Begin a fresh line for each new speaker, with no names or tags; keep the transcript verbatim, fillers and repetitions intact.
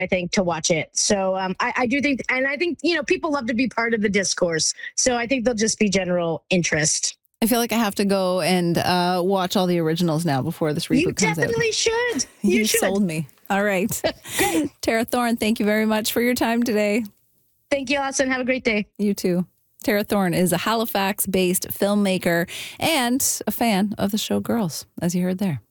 I think, to watch it. So um, I, I do think, and I think, you know, people love to be part of the discourse. So I think they'll just be general interest.
I feel like I have to go and uh, watch all the originals now before this reboot
You
comes out.
definitely should. You,
You
should.
sold me. All right. Tara Thorne, thank you very much for your time today.
Thank you, Austin. Have a great day.
You too. Tara Thorne is a Halifax-based filmmaker and a fan of the show Girls, as you heard there.